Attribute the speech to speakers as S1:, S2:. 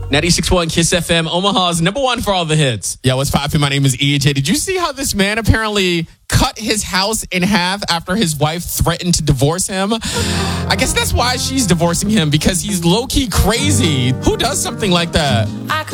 S1: 96.1 Kiss FM, Omaha's number one for all the hits.
S2: Yeah, what's poppin'? My name is EJ. Did you see how this man apparently cut his house in half after his wife threatened to divorce him? I guess that's why she's divorcing him, because he's low-key crazy. Who does something like that?